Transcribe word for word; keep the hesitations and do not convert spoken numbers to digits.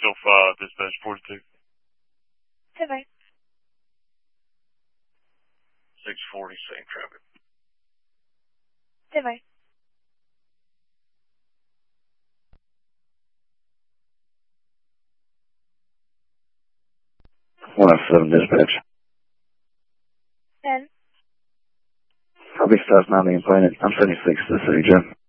oh five, dispatch forty-two. ten nine. six forty, same traffic. ten nine. one oh seven, dispatch. ten. Copy, stop mounting and planning. I'm seventy-six to the city, Jim.